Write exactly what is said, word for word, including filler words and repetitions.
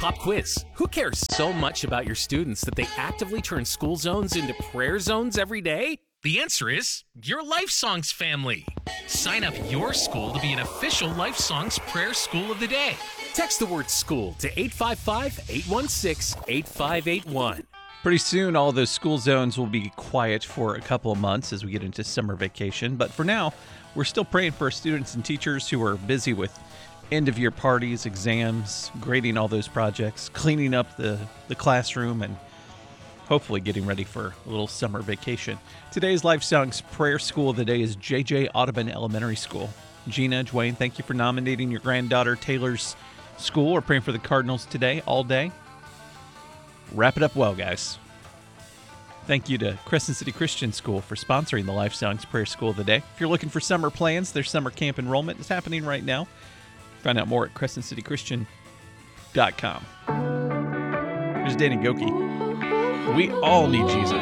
Pop quiz. Who cares so much about your students that they actively turn school zones into prayer zones every day? The answer is your Life Songs family. Sign up your school to be an official Life Songs prayer school of the day. Text the word school to eight five five, eight one six, eight five eight one. Pretty soon, all those school zones will be quiet for a couple of months as we get into summer vacation. But for now, we're still praying for our students and teachers who are busy with end-of-year parties, exams, grading all those projects, cleaning up the, the classroom, and hopefully getting ready for a little summer vacation. Today's Life Songs Prayer School of the Day is J J Audubon Elementary School. Gina, Dwayne, thank you for nominating your granddaughter Taylor's school. We're praying for the Cardinals today, all day. Wrap it up well, guys. Thank you to Crescent City Christian School for sponsoring the Life Songs Prayer School of the Day. If you're looking for summer plans, their summer camp enrollment is happening right now. Find out more at crescent city christian dot com. Here's Danny Gokey. We all need Jesus.